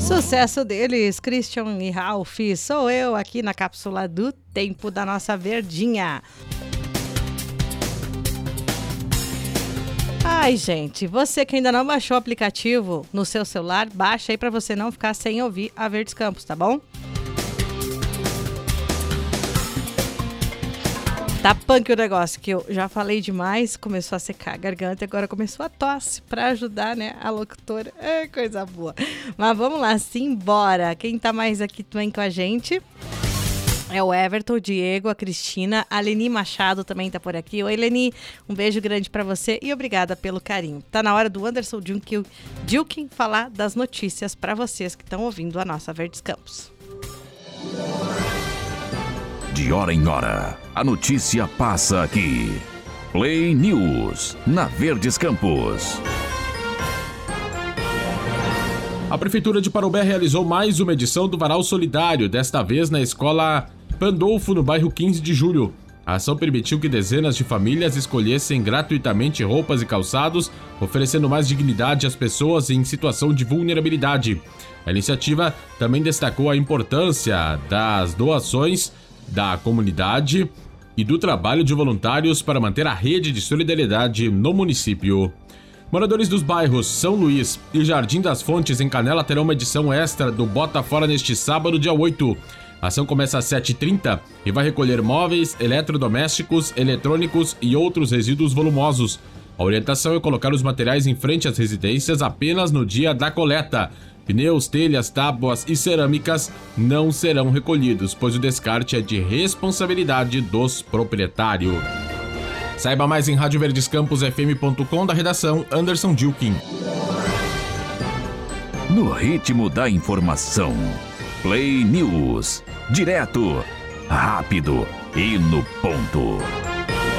Sucesso deles, Christian e Ralph. Sou eu aqui na cápsula do tempo da nossa verdinha. Ai, gente, você que ainda não baixou o aplicativo no seu celular, baixa aí pra você não ficar sem ouvir a Verdes Campos, tá bom? Tá punk o negócio, que eu já falei demais, começou a secar a garganta e agora começou a tosse pra ajudar, né, a locutora. É coisa boa. Mas vamos lá, simbora. Quem tá mais aqui também com a gente é o Everton, o Diego, a Cristina, a Leni Machado também tá por aqui. Oi, Leni, um beijo grande pra você e obrigada pelo carinho. Tá na hora do Anderson Dilkin falar das notícias pra vocês que estão ouvindo a nossa Verdes Campos. De hora em hora, a notícia passa aqui. Play News, na Verdes Campos. A Prefeitura de Parobé realizou mais uma edição do Varal Solidário, desta vez na Escola Pandolfo, no bairro 15 de Julho. A ação permitiu que dezenas de famílias escolhessem gratuitamente roupas e calçados, oferecendo mais dignidade às pessoas em situação de vulnerabilidade. A iniciativa também destacou a importância das doações da comunidade e do trabalho de voluntários para manter a rede de solidariedade no município. Moradores dos bairros São Luís e Jardim das Fontes, em Canela, terão uma edição extra do Bota Fora neste sábado, dia 8. A ação começa às 7h30 e vai recolher móveis, eletrodomésticos, eletrônicos e outros resíduos volumosos. A orientação é colocar os materiais em frente às residências apenas no dia da coleta. Pneus, telhas, tábuas e cerâmicas não serão recolhidos, pois o descarte é de responsabilidade dos proprietários. Saiba mais em radioverdescamposfm.com, da redação Anderson Dilkin. No ritmo da informação, Play News, direto, rápido e no ponto.